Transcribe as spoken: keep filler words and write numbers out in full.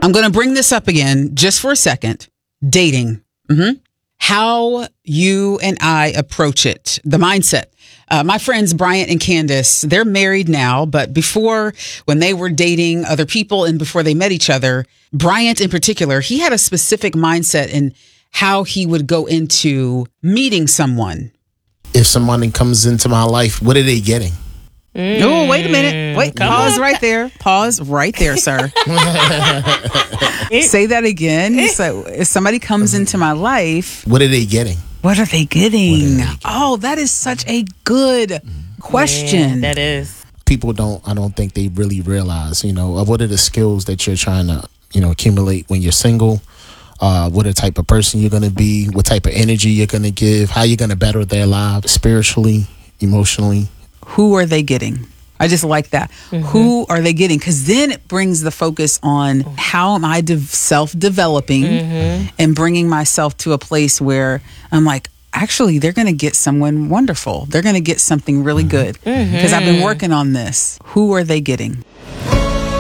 I'm going to bring this up again just for a second. Dating. Mm-hmm. How you and I approach it. The mindset. Uh, my friends, Bryant and Candace, they're married now, but before, when they were dating other people and before they met each other, Bryant in particular, he had a specific mindset in how he would go into meeting someone. If somebody comes into my life, what are they getting? Mm. Oh, wait a minute. Wait, Come pause on. right there. Pause right there, sir. Say that again. So if somebody comes into my life, what are they getting? What are they getting? Are they getting? Oh, that is such a good mm-hmm. question. Yeah, that is. People don't, I don't think they really realize, you know, of what are the skills that you're trying to, you know, accumulate when you're single. Uh, what a type of person you're going to be, what type of energy you're going to give, how you're going to better their lives spiritually, emotionally. Who are they getting? I just like that. Mm-hmm. Who are they getting? Because then it brings the focus on how am I de- self-developing mm-hmm. and bringing myself to a place where I'm like, actually, they're going to get someone wonderful. They're going to get something really mm-hmm. good because mm-hmm. I've been working on this. Who are they getting?